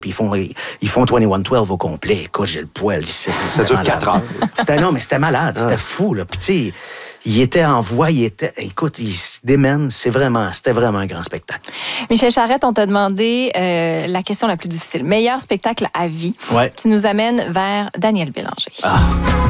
Puis ils font 21-12 au complet. Écoute, j'ai le poil ici. Ça dure 4 heures. Non, mais c'était malade. C'était fou, là. Puis, tu sais, il était en voix, écoute, il se démène. C'était vraiment un grand spectacle. Michel Charette, on t'a demandé la question la plus difficile. Meilleur spectacle à vie. Ouais. Tu nous amènes vers Daniel Bélanger. Ah.